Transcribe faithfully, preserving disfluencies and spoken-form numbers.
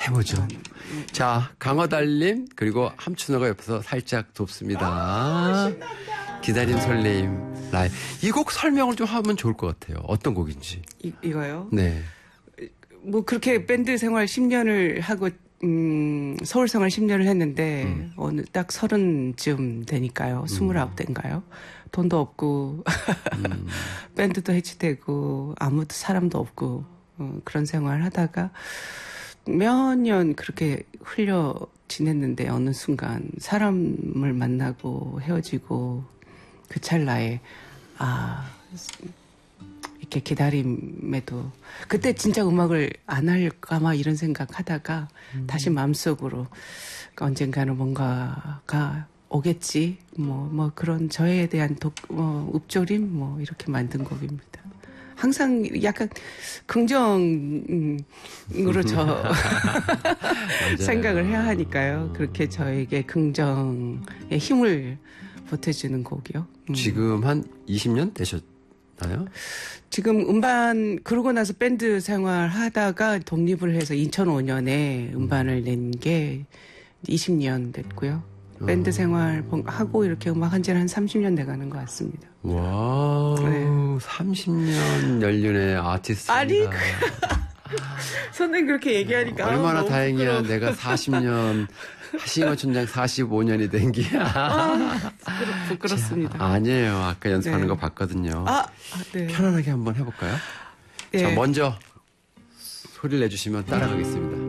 해보죠. 자, 강어달님 그리고 함춘호가 옆에서 살짝 돕습니다. 아, 기다림 설레임 라이. 이 곡 설명을 좀 하면 좋을 것 같아요. 어떤 곡인지. 이, 이거요? 네. 뭐 그렇게 밴드 생활 십 년을 하고 음, 서울 생활 십 년을 했는데 음. 어느 딱 서른쯤 되니까요. 스물아홉 대인가요? 돈도 없고 음. 밴드도 해체되고 아무도 사람도 없고 어, 그런 생활 하다가 몇 년 그렇게 흘려 지냈는데 어느 순간 사람을 만나고 헤어지고 그 찰나에 아 이렇게 기다림에도 그때 진짜 음악을 안 할까 막 이런 생각하다가 음. 다시 마음속으로 언젠가는 뭔가가 오겠지 뭐 뭐 그런 저에 대한 독, 뭐, 읊조림 뭐 이렇게 만든 곡입니다. 항상 약간 긍정으로 저 생각을 해야 하니까요. 그렇게 저에게 긍정의 힘을 보태주는 곡이요. 음. 지금 한 이십 년 되셨나요? 지금 음반 그러고 나서 밴드 생활 하다가 독립을 해서 이천오 년에 음반을 낸 게 이십 년 됐고요. 밴드 생활 하고 이렇게 음악 한 지는 한 삼십 년 돼가는 것 같습니다. 와, 네. 삼십 년 연륜의 아티스트입니다. 아니, 선생님 그렇게 얘기하니까 얼마나 아, 다행이야. 부끄러워. 내가 사십 년 하싱어 춘장 사십오 년이 된 게. 아, 부끄럽습니다. 자, 아니에요. 아까 연습하는 네. 거 봤거든요. 아, 네. 편안하게 한번 해볼까요? 네. 자, 먼저 소리를 내주시면 따라가겠습니다.